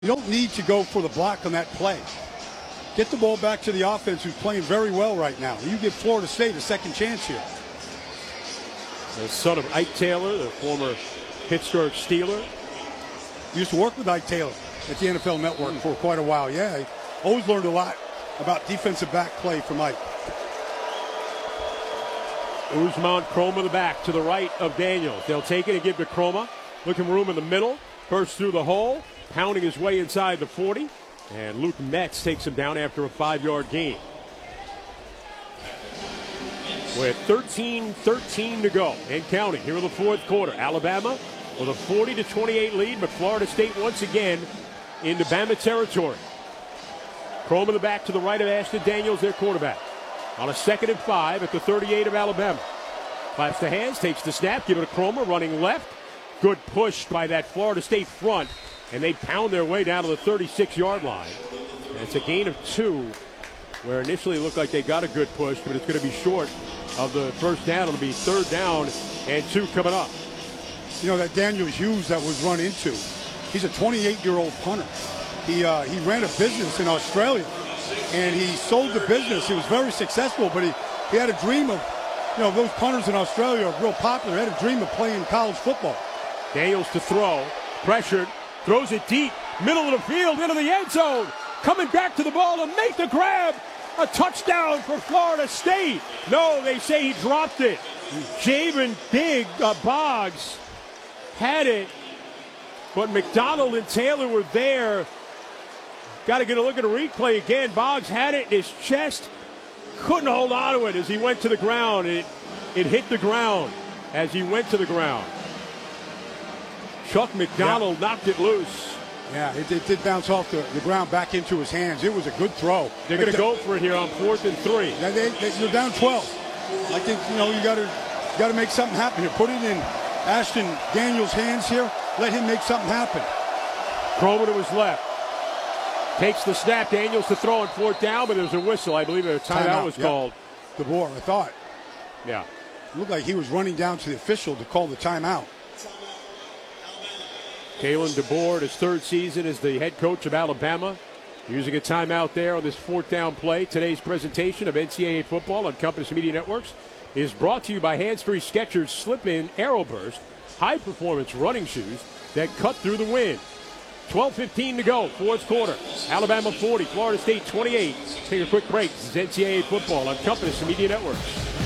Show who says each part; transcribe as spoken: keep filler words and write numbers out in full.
Speaker 1: You don't need to go for the block on that play. Get the ball back to the offense, who's playing very well right now. You give Florida State a second chance here.
Speaker 2: The son of Ike Taylor, the former Pittsburgh Steeler.
Speaker 1: Used to work with Ike Taylor at the N F L Network for quite a while. Yeah, I always learned a lot about defensive back play from Ike.
Speaker 2: Usman Kroma the back to the right of Daniels. They'll take it and give to Kroma. Looking room in the middle. Bursts through the hole. Pounding his way inside the forty. And Luke Metz takes him down after a five-yard gain. With thirteen thirteen to go and counting here in the fourth quarter. Alabama with a forty to twenty-eight lead, but Florida State once again into Bama territory. Kroma the back to the right of Ashton Daniels, their quarterback. On a second and five at the thirty-eight of Alabama. Claps the hands, takes the snap, give it to Kroma, running left. Good push by that Florida State front, and they pound their way down to the thirty-six-yard line. And it's a gain of two, where initially it looked like they got a good push, but it's going to be short of the first down. It'll be third down and two coming up.
Speaker 1: You know, that Daniel Hughes that was run into, he's a twenty-eight-year-old punter. He, uh, he ran a business in Australia, and he sold the business. He was very successful, but he, he had a dream of, you know, those punters in Australia are real popular. He had a dream of playing college football.
Speaker 2: Daniels to throw, pressured, throws it deep, middle of the field, into the end zone. Coming back to the ball to make the grab. A touchdown for Florida State. No, they say he dropped it. Javen Big uh, Boggs had it, but McDonald and Taylor were there. Got to get a look at a replay again. Boggs had it in his chest. Couldn't hold on to it as he went to the ground. It, it hit the ground as he went to the ground. Chuck McDonald yeah. knocked it loose.
Speaker 1: Yeah, it, it did bounce off the, the ground back into his hands. It was a good throw.
Speaker 2: They're going to go for it here on fourth and three.
Speaker 1: They, they, they, you're down twelve. I think, you know, you got to got to make something happen here. Put it in Ashton Daniels' hands here. Let him make something happen.
Speaker 2: Kroma to his left. Takes the snap. Daniels to throw on fourth down, but there's a whistle. I believe a timeout, timeout was yep. called.
Speaker 1: DeBoer, I thought.
Speaker 2: Yeah.
Speaker 1: It looked like he was running down to the official to call the timeout.
Speaker 2: Kalen DeBoer, his third season as the head coach of Alabama, using a timeout there on this fourth down play. Today's presentation of N C double A football on Compass Media Networks is brought to you by Hands-Free Skechers Slip-In Aeroburst, high-performance running shoes that cut through the wind. twelve fifteen to go, fourth quarter. Alabama forty, Florida State twenty-eight. Take a quick break. This is N C double A football on Compass Media Networks.